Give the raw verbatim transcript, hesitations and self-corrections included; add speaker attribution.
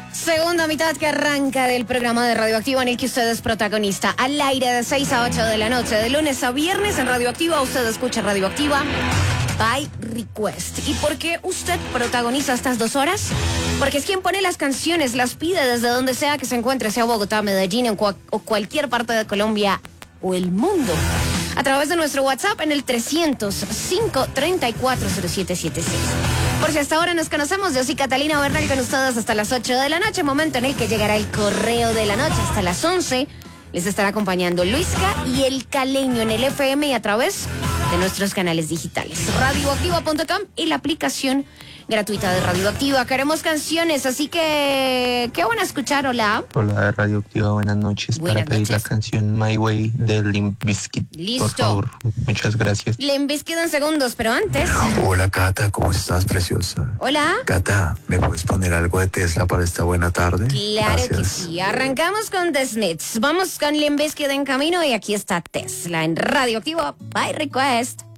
Speaker 1: Segunda mitad que arranca del programa de Radioactiva en el que usted es protagonista. Al aire de seis a ocho de la noche, de lunes a viernes en Radioactiva. Usted escucha Radioactiva by Request. ¿Y por qué usted protagoniza estas dos horas? Porque es quien pone las canciones, las pide desde donde sea que se encuentre, sea Bogotá, Medellín en cua- o cualquier parte de Colombia o el mundo. A través de nuestro WhatsApp en el trescientos, cinco treinta y cuatro, cero siete setenta y seis. Por si hasta ahora nos conocemos, yo soy Catalina Bernal con ustedes hasta las ocho de la noche, momento en el que llegará el correo de la noche. Hasta las once les estará acompañando Luisca y el Caleño en el F M y a través de nuestros canales digitales. radioactiva punto com y la aplicación gratuita de Radioactiva. Queremos canciones, así que ¿qué van a escuchar? Hola.
Speaker 2: Hola de Radioactiva, buenas noches.
Speaker 1: Buenas
Speaker 2: para pedir
Speaker 1: noches.
Speaker 2: la canción My Way de Limp Bizkit.
Speaker 1: Listo.
Speaker 2: Por favor, muchas gracias.
Speaker 1: Le envisquido en segundos, pero antes.
Speaker 3: Hola Cata, ¿cómo estás, preciosa?
Speaker 1: Hola.
Speaker 3: Cata, ¿me puedes poner algo de Tesla para esta buena tarde?
Speaker 1: Claro
Speaker 3: Gracias.
Speaker 1: que sí. Arrancamos con The Smiths. Vamos con Limp Bizkit en camino y aquí está Tesla en Radioactiva by Request.